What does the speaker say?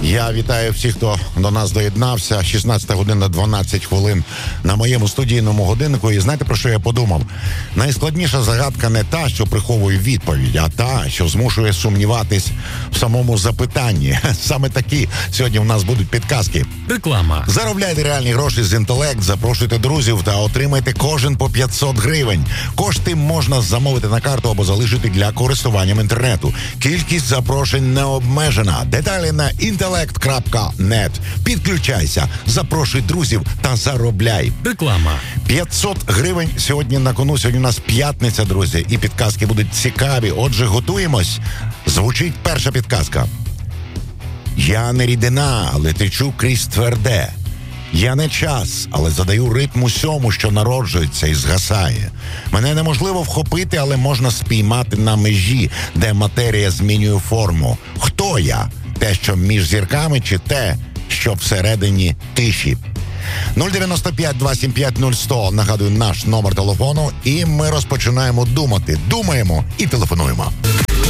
Я вітаю всіх, хто до нас доєднався. 16 година 12 хвилин на моєму студійному годиннику. І знаєте, про що я подумав? Найскладніша загадка не та, що приховує відповідь, а та, що змушує сумніватись в самому запитанні. Саме такі сьогодні у нас будуть підказки. Реклама. Заробляйте реальні гроші з інтелект, запрошуйте друзів та отримайте кожен по 500 гривень. Кошти можна замовити на карту або залишити для користуванням інтернету. Кількість запрошень не обмежена. Деталі на intellect.net. Підключайся, запрошуй друзів та заробляй. Реклама. 500 гривень сьогодні на кону. Сьогодні у нас п'ятниця, друзі, і підказки будуть цікаві. Отже, готуємось. Звучить перша підказка. Я не рідина, але течу крізь тверде. Я не час, але задаю ритм усьому, що народжується і згасає. Мене неможливо вхопити, але можна спіймати на межі, де матерія змінює форму. Хто я? Те, що між зірками, чи те, що всередині тиші? 095-275-0100, нагадую, наш номер телефону, і ми розпочинаємо думати. Думаємо і телефонуємо.